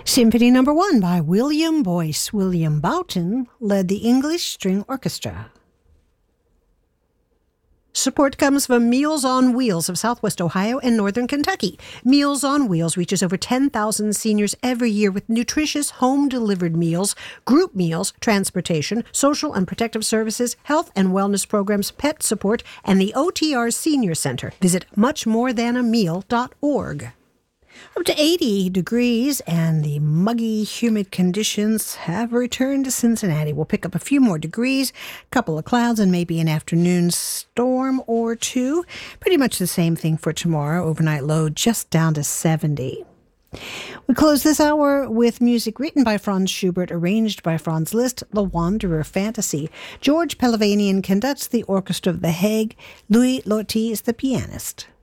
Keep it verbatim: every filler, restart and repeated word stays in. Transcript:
Symphony Number One by William Boyce. William Boughton led the English String Orchestra. Support comes from Meals on Wheels of Southwest Ohio and Northern Kentucky. Meals on Wheels reaches over ten thousand seniors every year with nutritious home-delivered meals, group meals, transportation, social and protective services, health and wellness programs, pet support, and the O T R Senior Center. Visit much more than a meal dot org. Up to eighty degrees, and the muggy, humid conditions have returned to Cincinnati. We'll pick up a few more degrees, a couple of clouds, and maybe an afternoon storm or two. Pretty much the same thing for tomorrow. Overnight low just down to seventy. We close this hour with music written by Franz Schubert, arranged by Franz Liszt, The Wanderer Fantasy. George Pelavanian conducts the Orchestra of The Hague. Louis Lortie is the pianist.